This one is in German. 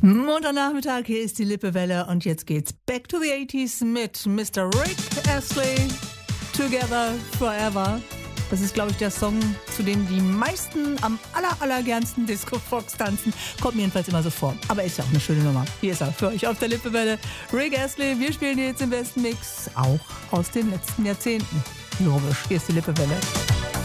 Montagnachmittag, hier ist die Lippewelle und jetzt geht's back to the 80s mit Mr. Rick Astley, Together Forever. Das ist, glaube ich, der Song, zu dem die meisten am allergernsten Disco-Fox tanzen. Kommt mir jedenfalls immer so vor. Aber ist ja auch eine schöne Nummer. Hier ist er für euch auf der Lippewelle. Rick Astley, wir spielen jetzt im besten Mix, auch aus den letzten Jahrzehnten. Logisch, hier ist die Lippewelle.